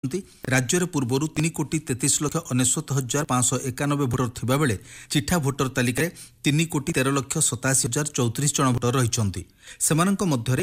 राज्य पूर्व 3,33,69,591 भोटर थिबा बेले चिठा भोटर तालिका 3,13,87,034 जन भोटर रहिछन्ति। सेमानंक मध्यरे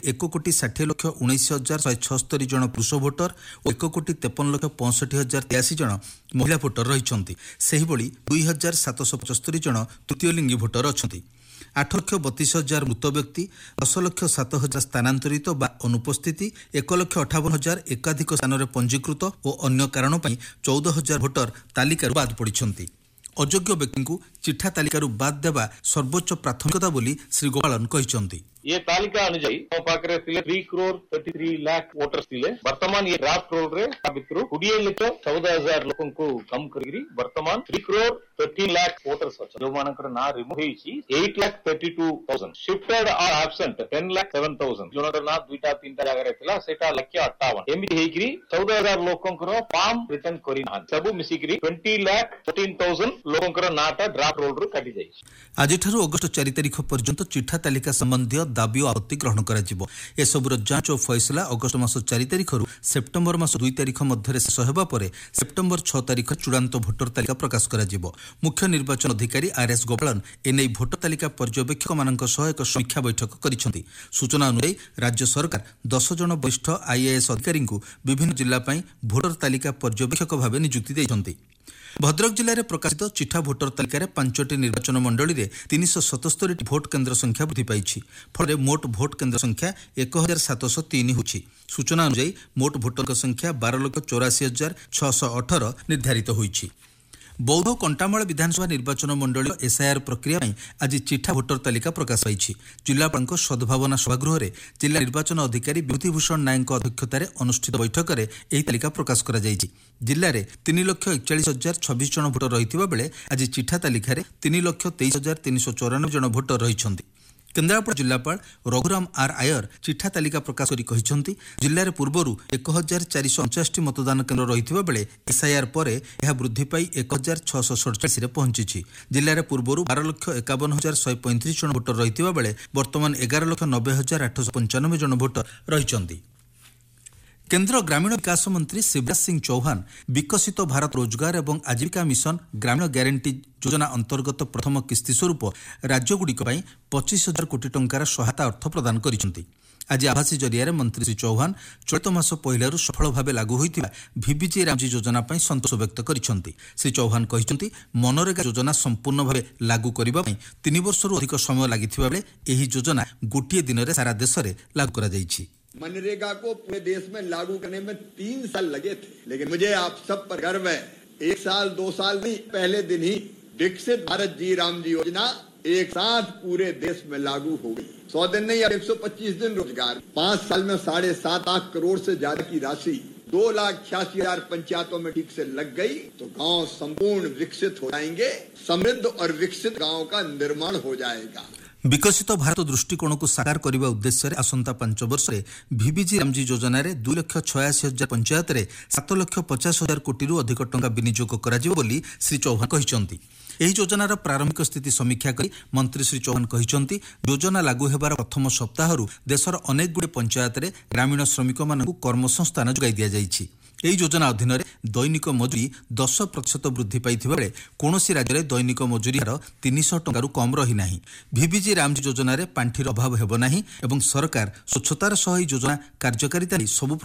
1,60,19,176 जन पुरुष भोटर और 1,53,65,083 जन महिला भोटर रहिछन्ति। सेहि भली 2,775 जन तृतीय लिंगी भोटर अछन्ति। 8,32,000 मृत व्यक्ति, 10,07,000 स्थानांतरित बा अनुपस्थिति, 1,58,000 एकाधिक स्थान में पंजीकृत और अन्य कारण 14,000 भोटर तालिका बाद पड़िछन्ति। अयोग्य व्यक्ति को चिठा तालिका बाद देवा सर्वोच्च प्राथमिकता बोली श्री गोपालन कहिसंति। ये तालिका अनुजाई मो पाखरे 3,33 लाख वोटर्स थिले। वर्तमान ये ड्राफ्ट रोल रे भितरु 20,14,000 लोकन को कम करी वर्तमान 3,13 लाख वोटर्स अछि। जो मानकर ना रिमूव हेछि 8,32,000 शिफ्टेड और एब्सेंट 10,07,000 जोनकर ना दुईटा तीनटा जगह रे थिला सेटा 1,58 एमिति हेकरी 14,000 लोकंकर फॉर्म रिटर्न करी ना सब मिसिकरी 20,14,000 लोकंकर नाटा ड्राफ्ट रोल रो काटी जाई। आज ठारू अगस्त 4 तारिख पर्यंत चिठा तालिका संबंधी दाबी और आपत्ति ग्रहण करा जिवो। ए सबुर जांच और फैसला अगस्त मास 4 तारिख रु सेप्टेम्बर मास 2 तारिख मध्य शेष हेबा परे सेप्टेम्बर 6 तारिख चूड़ांत भोटर तालिका प्रकाश करा जिवो। मुख्य निर्वाचन अधिकारी आरएस गोपालन एने भोटर तालिका पर्यवेक्षक मानक सह एक समीक्षा बैठक करिसेंति। सूचना अनुसार राज्य सरकार 10 जन वरिष्ठ आईएएस अधिकारी को विभिन्न जिला पई भोटर तालिका पर्यवेक्षक भाव नियुक्ति देइछंति। भद्रक जिले में प्रकाशित चिठा भोटर तालिका 5टी निर्वाचन मंडली में 377 भोट केन्द्र संख्या वृद्धि पाई। फल मोट भोट केन्द्र संख्या 1,703 होछि। सूचना अनुसार मोट भोटर संख्या 12,84,618 निर्धारित होइछि। बौद्ध कंटामाल विधानसभा निर्वाचन मंडल एसआईआर प्रक्रिया आज चिठा भोटर तालिका प्रकाश पाई। जिलापाल सद्भावना सभागृह में जिला निर्वाचन अधिकारी विभूतिभूषण नायक अध्यक्षतार अनुष्ठित बैठक में यह तालिका प्रकाश करा जायछि। जिले में 3,41,026 जन भोटर रहिथिबा बेले आज चिठा तालिका 3,23,394 जन भोटर रहिछन्ति। केन्द्रापड़ा जिलापाल रघुराम आर आयर चिठा तालिका प्रकाश करी कहिसंति जिले में पूर्व 1,449 मतदान केन्द्र रहिथिबा बेले एसआईआर पर यह वृद्धि पाई 1,647 रे पहुंची। जिले में पूर्व 12,51,135 जन भोटर रहिथिबा बेले वर्तमान 11,90,895 जन भोटर रहिछन्ति। केन्द्र ग्रामीण विकास मंत्री शिवराज सिंह चौहान विकसित भारत रोजगार एवं आजीविका मिशन ग्रामीण ग्यारंटी योजना अंतर्गत प्रथम किस्ती स्वरूप राज्यगुड़िक 25,000 कोटी टंकार सहायता अर्थ प्रदान करिसेंति। आज आभासी जरिया मंत्री श्री चौहान चलित मास पहलू सफल भाव लागू होता VBG रामजी योजना संतोष व्यक्त करिसेंति। श्री चौहान कहिसेंति मनरेगा योजना संपूर्ण भाव लागू करने 3 वर्षरू अधिक समय लागिथिबा बेले एही योजना गोटिए दिन में सारा देश में लागू करा जायछि। मनरेगा को पूरे देश में लागू करने में 3 साल लगे थे, लेकिन मुझे आप सब पर गर्व है 1 साल 2 साल नहीं, पहले दिन ही विकसित भारत जी राम जी योजना एक साथ पूरे देश में लागू हो गई। 100 दिन नहीं, अब 125 दिन रोजगार। 5 साल में 7.5 लाख करोड़ से ज्यादा की राशि 2,86,000 पंचायतों में ठीक से लग गई तो गांव संपूर्ण विकसित हो जाएंगे। समृद्ध और विकसित गांव का निर्माण हो जाएगा। विकसित भारत दृष्टिकोण को साकार करने उद्देश्य आसंता 5 वर्ष में VBG रामजी योजना 2,86,000 पंचायत में 7,50,000 कोटी अधिक टंका विनियोग करा बोली श्री चौहान कहिसंति। एही योजनार प्रारंभिक स्थिति समीक्षा करी मंत्री श्री चौहान कहिसंति योजना लागू हेबार प्रथम सप्ताहरु देशर अनेक गुडे पंचायत में ग्रामीण श्रमिक मानकु कर्मसंस्थान जोगाई दिया जायछि। ଏହି ଯୋଜନା ଅଧୀନରେ ଦୈନିକ ମଜୁରୀ 10% ବୃଦ୍ଧି ପାଇଥିବା ବେଳେ କୌଣସି ରାଜ୍ୟରେ ଦୈନିକ ମଜୁରୀ ହାର 300 ଟଙ୍କାରୁ କମ୍ ରହିନାହିଁ। VBG ରାମଜି ଯୋଜନାରେ ପାଣ୍ଠିର ଅଭାବ ହେବ ନାହିଁ ଏବଂ ସରକାର ସ୍ୱଚ୍ଛତାର ସହ ଏହି ଯୋଜନା କାର୍ଯ୍ୟକାରିତା ସବୁ